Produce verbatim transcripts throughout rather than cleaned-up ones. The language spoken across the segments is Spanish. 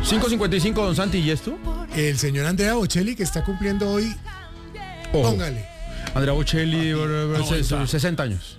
cinco cincuenta y cinco, don Santi, ¿y esto? El señor Andrea Bocelli, que está cumpliendo hoy, Ojo. póngale. Andrea Bocelli, no, sesenta años.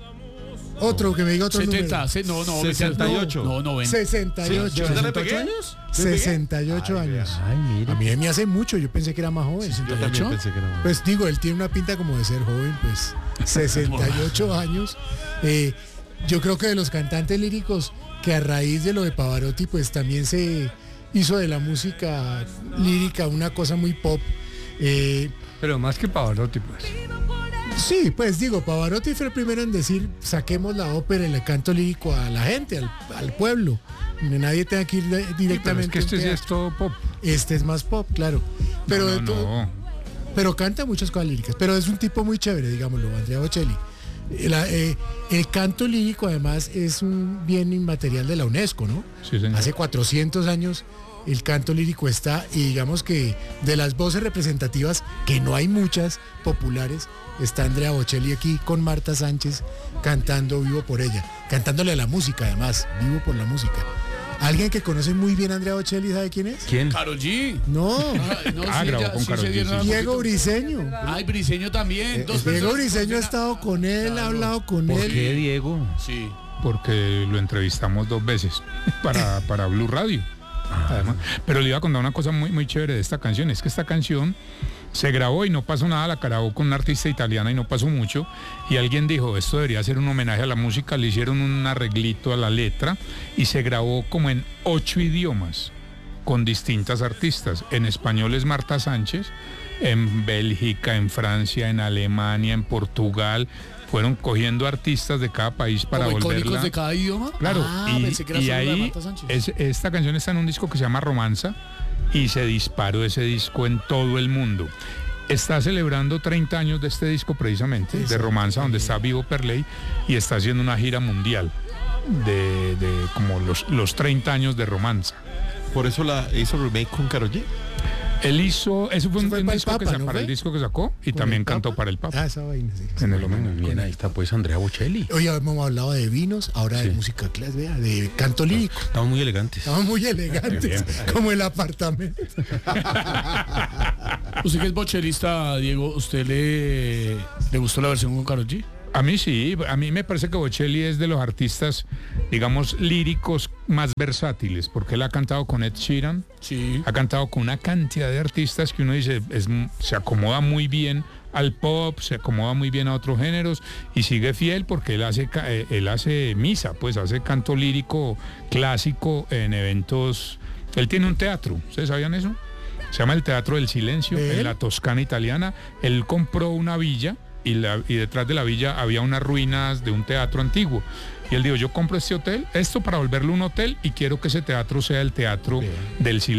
Otro, que me diga otro setenta, número. se, no, no, sesenta y ocho. No, noventa. sesenta y ocho. ¿sesenta y ocho años? sesenta y ocho años. Ay, mire. A mí me hace mucho, yo pensé que era más joven. Yo también pensé que era. Pues digo, él tiene una pinta como de ser joven, pues sesenta y ocho años. Eh, yo creo que de los cantantes líricos que a raíz de lo de Pavarotti, pues también se hizo de la música lírica una cosa muy pop. Eh, Pero más que Pavarotti, pues. sí, pues digo, Pavarotti fue el primero en decir, saquemos la ópera y el canto lírico a la gente, al, al pueblo. Donde nadie tenga que ir de- Pero directamente. es que este a un sí es teatro. todo pop. Este es más pop, claro. Pero no, de no, todo. no. Pero canta muchas cosas líricas. Pero es un tipo muy chévere, digámoslo, Andrea Bocelli. La, eh, el canto lírico además es un bien inmaterial de la UNESCO, ¿no? Sí, señor. Hace cuatrocientos años el canto lírico está, y digamos que de las voces representativas, que no hay muchas populares, está Andrea Bocelli aquí con Marta Sánchez cantando Vivo por ella, cantándole a la música además, Vivo por la música. ¿Alguien que conoce muy bien a Andrea Bocelli sabe quién es? ¿Quién? Karol G. No, Ay, no, Ah, sí, grabó ya, con sí Karol se G, dieron sí. a Diego poquito. Briseño. Ay, Briseño también. Dos Diego personas Briseño ha conocen a- estado con él, ha Claro. hablado con ¿Por él. qué, Diego? Sí. Porque lo entrevistamos dos veces para, para Blue Radio. Además, pero le iba a contar una cosa muy, muy chévere de esta canción. Es que esta canción se grabó y no pasó nada, la grabó con una artista italiana y no pasó mucho. Y alguien dijo, esto debería ser un homenaje a la música. Le hicieron un arreglito a la letra y se grabó como en ocho idiomas con distintas artistas. En español es Marta Sánchez, en Bélgica, en Francia, en Alemania, en Portugal. Fueron cogiendo artistas de cada país para ¿Como volverla. icónicos de cada idioma? Claro, Ah, y, pensé que era y solo la de ahí Marta Sánchez. es- esta canción está en un disco que se llama Romanza y se disparó ese disco en todo el mundo. Está celebrando treinta años de este disco precisamente, de Romanza, donde está Vivo per Lei, y está haciendo una gira mundial de, de como los, los treinta años de Romanza. Por eso la hizo remake con Karol G. Él hizo, eso fue Eso un, fue un para el disco que Papa, sa- ¿no para el fue? disco que sacó y ¿Con también el cantó Papa? para el Papa. Ah, esa vaina, sí. En el Muy homenaje. bien, ahí está pues Andrea Bocelli. Hoy hemos hablado de vinos, ahora de Sí. música clásica, vea, de canto lírico. Estamos muy elegantes. Estamos muy elegantes, como el apartamento. Usted que es bocherista, Diego, ¿usted le, le gustó la versión con Karol G? A mí sí, a mí me parece que Bocelli es de los artistas, digamos, líricos más versátiles, porque él ha cantado con Ed Sheeran, Sí. ha cantado con una cantidad de artistas que uno dice, es, se acomoda muy bien al pop, se acomoda muy bien a otros géneros y sigue fiel porque él hace, ca- eh, él hace misa, pues hace canto lírico clásico en eventos. Él tiene un teatro, ¿ustedes sabían eso? Se llama el Teatro del Silencio, ¿Él? en la Toscana italiana. Él compró una villa y, la, y detrás de la villa había unas ruinas de un teatro antiguo. Y él dijo, yo compro este hotel, esto para volverlo un hotel y quiero que ese teatro sea el Teatro del Silencio.